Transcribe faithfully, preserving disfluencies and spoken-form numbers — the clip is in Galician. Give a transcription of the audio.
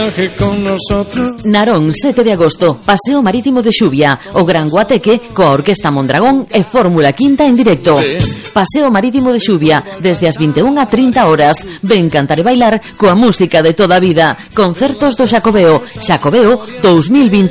Con nosotros. Narón, sete de agosto, Paseo Marítimo de Xuvia, o Gran Guateque coa Orquesta Mondragón e Fórmula Quinta en directo. Sí. Paseo Marítimo de Xuvia, desde as vinte e unha a trinta horas. Ven cantar e bailar coa música de toda a vida. Concertos do Xacobeo. Xacobeo dos mil vinte.